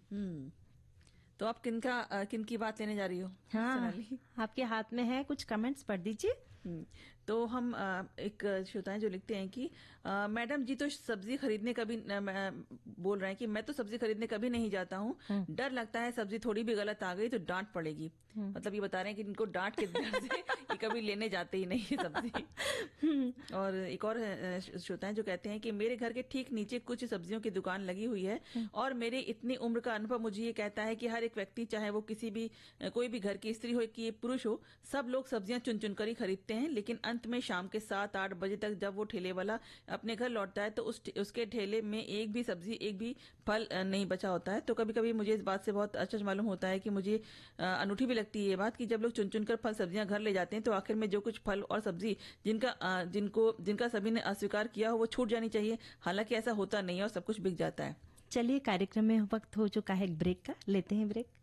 हम्म। तो आप किन की बात लेने जा रही हो हाँ, सोनाली? आपके हाथ में है, कुछ कमेंट्स पढ़ दीजिए। तो हम एक श्रोताएं जो लिखते हैं कि मैडम जी तो सब्जी खरीदने कभी बोल रहे हैं कि मैं तो सब्जी खरीदने कभी नहीं जाता हूँ, डर लगता है सब्जी थोड़ी भी गलत आ गई तो डांट पड़ेगी। मतलब ये बता रहे हैं कि इनको डांट के डर से ये कभी लेने जाते ही नहीं है सब्जी। और एक और श्रोताएं जो कहते हैं कि मेरे घर के ठीक नीचे कुछ सब्जियों की दुकान लगी हुई है और मेरे इतनी उम्र का अनुभव मुझे ये कहता है कि हर एक व्यक्ति, चाहे वो किसी भी कोई भी घर की स्त्री हो कि पुरुष हो, सब लोग सब्जियां चुन चुन कर ही खरीदते हैं। लेकिन अंत में शाम के 7-8 बजे तक जब वो ठेले वाला अपने घर लौटता है तो उसके ठेले में एक भी सब्जी, एक भी फल नहीं बचा होता है। तो कभी कभी मुझे इस बात से बहुत अच्छा मालूम होता है कि मुझे अनूठी भी लगती है ये बात कि जब लोग चुन चुन कर फल सब्जियां घर ले जाते हैं तो आखिर में जो कुछ फल और सब्जी जिनका सभी ने अस्वीकार किया हो वो छूट जानी चाहिए। हालांकि ऐसा होता नहीं है और सब कुछ बिक जाता है। चलिए, कार्यक्रम में वक्त हो चुका है एक ब्रेक का, लेते हैं ब्रेक।